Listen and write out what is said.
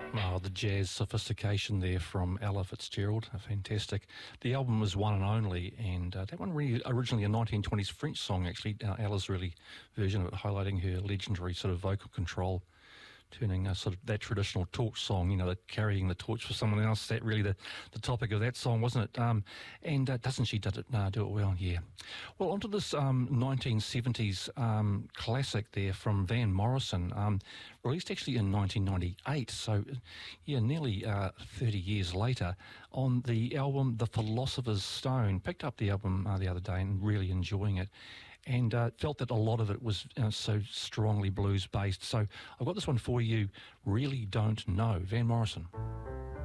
Oh, the jazz sophistication there from Ella Fitzgerald, fantastic. The album was One and Only, and that one really originally a 1920s French song, actually, Ella's really version of it, highlighting her legendary sort of vocal control, turning sort of that traditional torch song, carrying the torch for someone else, that really the topic of that song, wasn't it? And doesn't she do it well? Yeah. Well, onto this 1970s classic there from Van Morrison, released actually in 1998, so nearly 30 years later, on the album The Philosopher's Stone. Picked up the album the other day and really enjoying it, and felt that a lot of it was so strongly blues-based. So I've got this one for you, Really Don't Know, Van Morrison.